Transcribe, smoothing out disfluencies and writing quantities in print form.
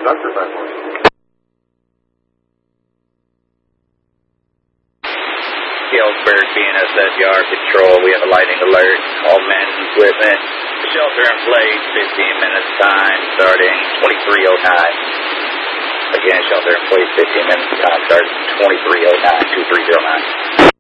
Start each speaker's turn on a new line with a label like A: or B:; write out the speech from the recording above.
A: conductor platform.
B: Galesburg, BNSF Control. We have a lightning alert. All men and equipment. Shelter in place. 15 minutes time starting 2309. Again, shelter in place. 15 minutes time starting 2309. 2309.